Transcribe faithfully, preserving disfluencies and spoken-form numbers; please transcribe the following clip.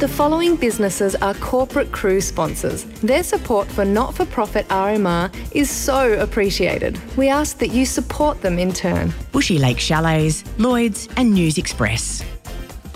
The following businesses are corporate cruise sponsors. Their support for not-for-profit R M R is so appreciated. We ask that you support them in turn. Bushy Lake Chalets, Lloyd's and News Express.